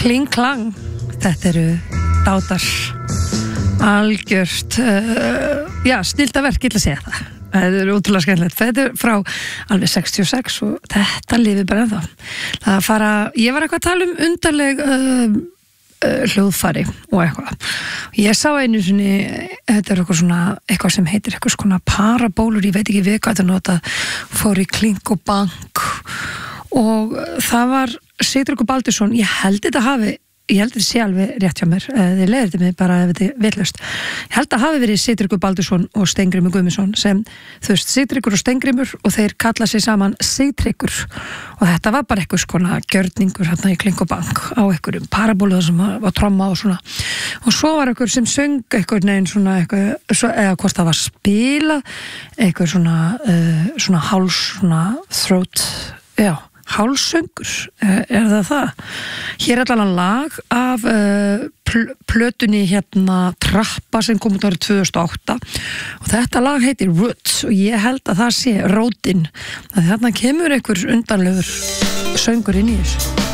Kling klang, þetta eru dátar algjört snilldaverk, ég ætla að segja það. Það er ótrúlega skemmtilegt. Þetta er frá alveg 66 og þetta lifir bara ennþá. Ég var eitthvað að tala undarleg hljóðfæri og eitthvað. Ég sá einu sinni, þetta er eitthvað sem heitir eitthvað svona parabólur, ég veit ekki við hvað þetta notað, fór í klink og bank og það var Sigtryggur Baldursson, ég held þetta sé alveg rétt hjá mér, þið leiðir þetta mig bara ef þetta er vitlaust. Ég held að hafi verið Sigtryggur Baldursson og Steingrímur Guðmundsson sem, þú veist, Sigtryggur og Steingrímur og þeir kalla sig saman Sigtryggur og þetta var bara eitthvað svona gjörningur hérna í Klink og Bank á einhverjum parabólu sem var tromma og svona og svo var einhver sem söng eitthvað neginn svona eitthvað, eða hvort það var spila eitthvað svona háls, svona throat, hálsöngur, er það? Hér er allavega lag af plötunni hérna Trappa sem kom út árið 2008 og þetta lag heitir Roots og ég held að það sé rótin að þarna kemur einhver undanlegur söngur inn í þessu.